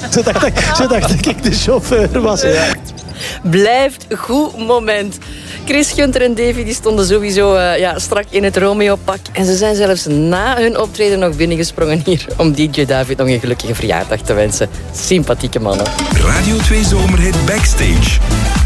Ze dacht dat ik de chauffeur was. Ja. Blijft goed moment. Chris, Gunther en Davy die stonden sowieso strak in het Romeo-pak. En ze zijn zelfs na hun optreden nog binnengesprongen hier om DJ David nog een gelukkige verjaardag te wensen. Sympathieke mannen. Radio 2 Zomerhit Backstage.